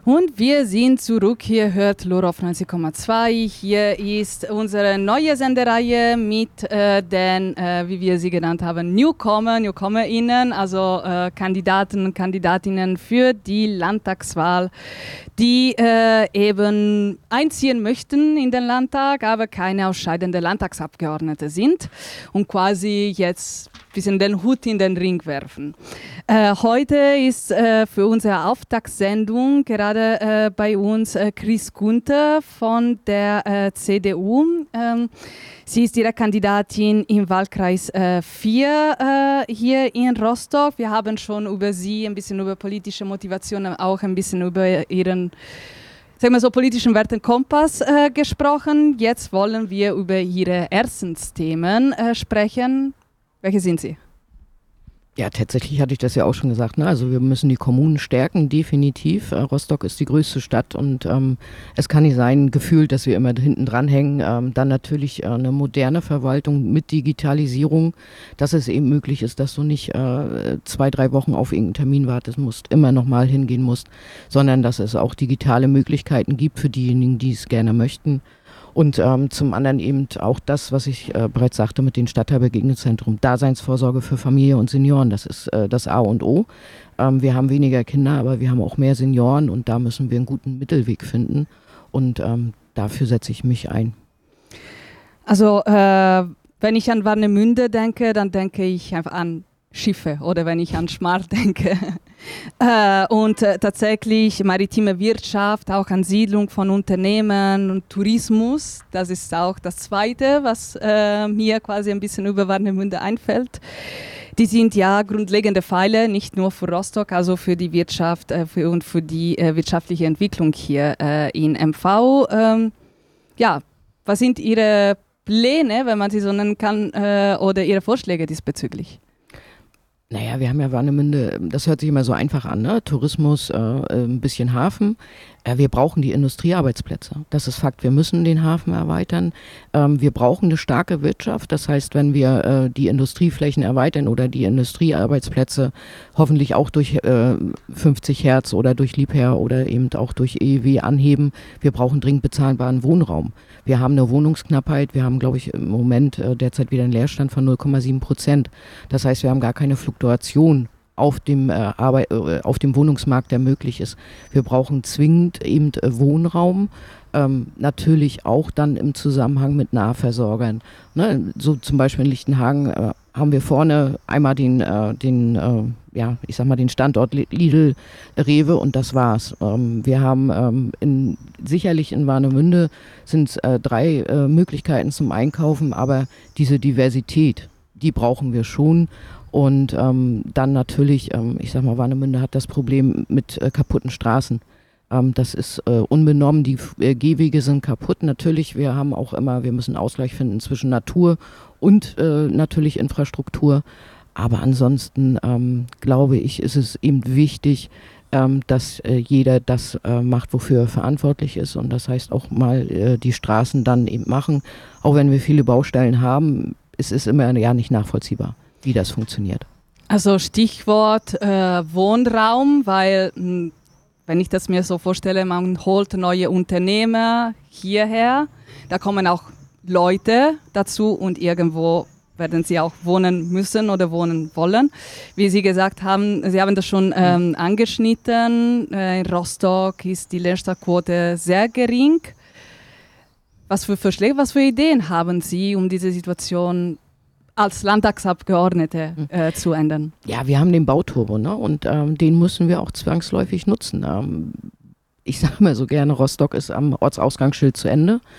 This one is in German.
Und wir sind zurück. Hier hört Lora auf 90,2. Hier ist unsere neue Sendereihe mit den, wie wir sie genannt haben, NewcomerInnen, also Kandidaten und Kandidatinnen für die Landtagswahl, die eben einziehen möchten in den Landtag, aber keine ausscheidende Landtagsabgeordnete sind und quasi jetzt ein bisschen den Hut in den Ring werfen. Heute ist für unsere Auftaktsendung gerade bei uns Chris Gunther von der CDU. Sie ist Direktkandidatin im Wahlkreis 4 hier in Rostock. Wir haben schon über sie, ein bisschen über politische Motivationen, auch ein bisschen über ihren, sagen wir so, politischen Wertekompass gesprochen. Jetzt wollen wir über ihre Herzensthemen sprechen. Welche sind sie? Ja, tatsächlich hatte ich das ja auch schon gesagt. Ne? Also wir müssen die Kommunen stärken, definitiv. Rostock ist die größte Stadt und es kann nicht sein, gefühlt, dass wir immer hinten dran hängen. Dann natürlich eine moderne Verwaltung mit Digitalisierung, dass es eben möglich ist, dass du nicht 2-3 Wochen auf irgendeinen Termin warten musst, immer nochmal hingehen musst, sondern dass es auch digitale Möglichkeiten gibt für diejenigen, die es gerne möchten. Und zum anderen eben auch das, was ich bereits sagte mit dem Stadtteilbegegnungszentrum, Daseinsvorsorge für Familie und Senioren, das ist das A und O. Wir haben weniger Kinder, aber wir haben auch mehr Senioren und da müssen wir einen guten Mittelweg finden und dafür setze ich mich ein. Also wenn ich an Warnemünde denke, dann denke ich einfach an Schiffe oder wenn ich an Schmarr denke. Und tatsächlich maritime Wirtschaft, auch Ansiedlung von Unternehmen und Tourismus, das ist auch das Zweite, was mir quasi ein bisschen über Warnemünde einfällt. Die sind ja grundlegende Pfeiler, nicht nur für Rostock, also für die Wirtschaft und für die wirtschaftliche Entwicklung hier in MV. Ja, was sind Ihre Pläne, wenn man sie so nennen kann, oder Ihre Vorschläge diesbezüglich? Naja, wir haben ja Warnemünde, das hört sich immer so einfach an, ne? Tourismus, ein bisschen Hafen. Wir brauchen die Industriearbeitsplätze. Das ist Fakt. Wir müssen den Hafen erweitern. Wir brauchen eine starke Wirtschaft. Das heißt, wenn wir die Industrieflächen erweitern oder die Industriearbeitsplätze hoffentlich auch durch 50 Hertz oder durch Liebherr oder eben auch durch EEW anheben, wir brauchen dringend bezahlbaren Wohnraum. Wir haben eine Wohnungsknappheit. Wir haben, glaube ich, im Moment derzeit wieder einen Leerstand von 0,7%. Das heißt, wir haben gar keine Fluktuation auf dem Wohnungsmarkt, der möglich ist. Wir brauchen zwingend eben Wohnraum, natürlich auch dann im Zusammenhang mit Nahversorgern. Ne? So zum Beispiel in Lichtenhagen haben wir vorne einmal den Standort Lidl, Rewe und das war's. Wir haben sicherlich in Warnemünde sind 3 Möglichkeiten zum Einkaufen, aber diese Diversität, die brauchen wir schon. Und dann natürlich, Warnemünde hat das Problem mit kaputten Straßen. Das ist unbenommen, die Gehwege sind kaputt. Natürlich, wir müssen Ausgleich finden zwischen Natur und natürlich Infrastruktur. Aber ansonsten, glaube ich, ist es eben wichtig, dass jeder das macht, wofür er verantwortlich ist. Und das heißt auch mal die Straßen dann eben machen. Auch wenn wir viele Baustellen haben, es ist immer ja nicht nachvollziehbar, wie das funktioniert. Also Stichwort Wohnraum, weil wenn ich das mir so vorstelle, man holt neue Unternehmer hierher, da kommen auch Leute dazu und irgendwo werden sie auch wohnen müssen oder wohnen wollen. Wie Sie gesagt haben, Sie haben das schon angeschnitten, in Rostock ist die Leerstandquote sehr gering. Was für Vorschläge, was für Ideen haben Sie, um diese Situation als Landtagsabgeordnete zu ändern? Ja, wir haben den Bauturbo, ne? Und den müssen wir auch zwangsläufig nutzen. Ich sage mal so gerne, Rostock ist am Ortsausgangsschild zu Ende.